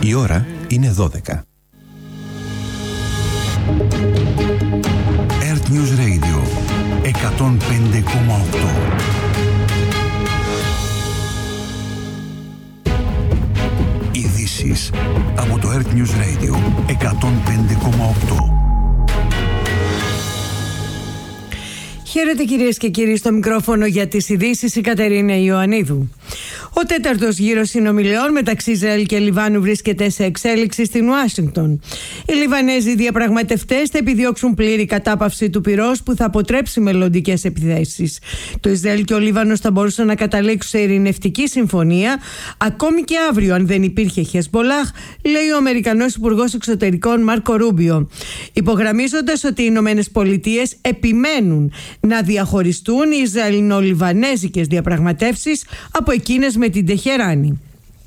Η ώρα είναι 12. Earth News Radio 105,8. Ειδήσεις από το Earth News Radio 105,8. Χαίρετε κυρίες και κύριοι, στο μικρόφωνο για τις ειδήσεις η Κατερίνα Ιωαννίδου. Ο τέταρτος γύρος συνομιλιών μεταξύ Ισραήλ και Λιβάνου βρίσκεται σε εξέλιξη στην Ουάσιγκτον. Οι Λιβανέζοι διαπραγματευτές θα επιδιώξουν πλήρη κατάπαυση του πυρός που θα αποτρέψει μελλοντικές επιθέσεις. Το Ισραήλ και ο Λίβανος θα μπορούσαν να καταλήξουν σε ειρηνευτική συμφωνία ακόμη και αύριο αν δεν υπήρχε Χεσμπολάχ, λέει ο Αμερικανός Υπουργός Εξωτερικών Μάρκο Ρούμπιο, υπογραμμίζοντας ότι οι Ηνωμένες Πολιτείες επιμένουν να διαχωριστούν οι Ισραηλινο-Λιβανέζικες διαπραγματεύσεις από εκείνες με την Τεχεράνη.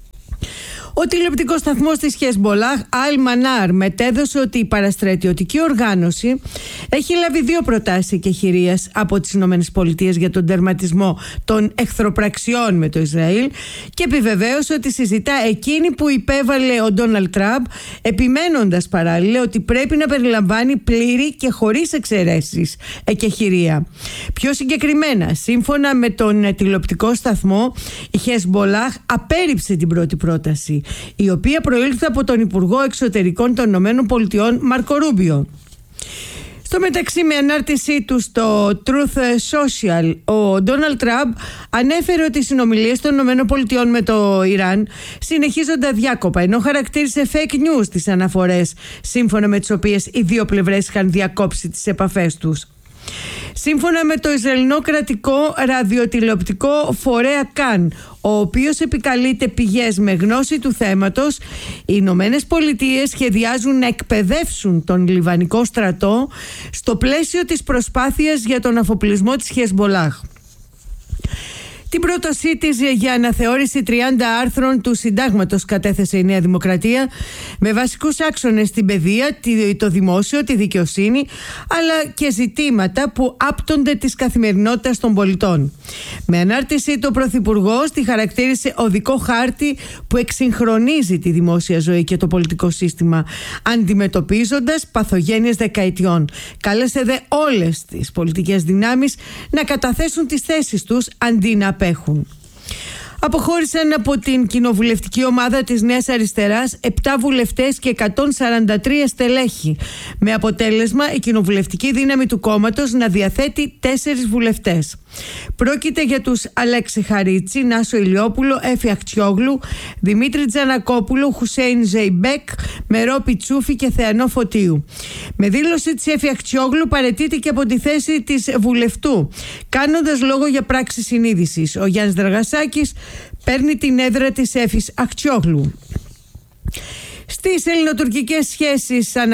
Ο τηλεοπτικός σταθμός της Χεσμπολάχ, Αλ Μανάρ, μετέδωσε ότι η παραστρατιωτική οργάνωση έχει λάβει 2 προτάσεις εκεχηρίας από τις ΗΠΑ για τον τερματισμό των εχθροπραξιών με το Ισραήλ και επιβεβαίωσε ότι συζητά εκείνη που υπέβαλε ο Ντόναλντ Τραμπ, επιμένοντας παράλληλα ότι πρέπει να περιλαμβάνει πλήρη και χωρίς εξαιρέσεις εκεχηρία. Πιο συγκεκριμένα, σύμφωνα με τον τηλεοπτικό σταθμό, η Χεσμπολάχ απέρριψε την πρώτη πρόταση, η οποία προήλθε από τον Υπουργό Εξωτερικών των ΗΠΑ Μάρκο Ρούμπιο. Στο μεταξύ, με ανάρτησή του στο Truth Social, ο Ντόναλντ Τραμπ ανέφερε ότι οι συνομιλίες των ΗΠΑ με το Ιράν συνεχίζονται αδιάκοπα, ενώ χαρακτήρισε fake news τις αναφορές σύμφωνα με τις οποίες οι δύο πλευρές είχαν διακόψει τις επαφές τους. Σύμφωνα με το Ισραηλινό κρατικό ραδιοτηλεοπτικό φορέα Καν, ο οποίος επικαλείται πηγές με γνώση του θέματος, οι Ηνωμένες Πολιτείες σχεδιάζουν να εκπαιδεύσουν τον Λιβανικό στρατό στο πλαίσιο της προσπάθειας για τον αφοπλισμό της Χεσμπολάχ. Την πρότασή της για αναθεώρηση 30 άρθρων του συντάγματος κατέθεσε η Νέα Δημοκρατία, με βασικούς άξονες την παιδεία, το δημόσιο, τη δικαιοσύνη, αλλά και ζητήματα που άπτονται της καθημερινότητας των πολιτών. Με ανάρτησή του, ο Πρωθυπουργός τη χαρακτήρισε οδικό χάρτη που εξυγχρονίζει τη δημόσια ζωή και το πολιτικό σύστημα, αντιμετωπίζοντας παθογένειες δεκαετιών. Κάλεσε δε όλες τις πολιτικές δυνάμεις να καταθέσουν τις θέσεις τους αντί να απέχουν. Αποχώρησαν από την κοινοβουλευτική ομάδα της Νέας Αριστεράς 7 βουλευτές και 143 στελέχη, με αποτέλεσμα η κοινοβουλευτική δύναμη του κόμματος να διαθέτει 4 βουλευτές. Πρόκειται για τους Αλέξη Χαρίτσι, Νάσο Ηλιόπουλο, Έφη Αχτσιόγλου, Δημήτρη Τζανακόπουλο, Χουσέιν Ζεϊμπέκ, Μερό Πιτσούφη και Θεανό Φωτίου. Με δήλωση της Έφη Αχτσιόγλου παραιτείται και από τη θέση της βουλευτού, κάνοντας λόγο για πράξη συνείδησης. Ο Γιάννης Δραγασάκης παίρνει την έδρα της Έφης Αχτσιόγλου. Στις ελληνοτουρκικές σχέσεις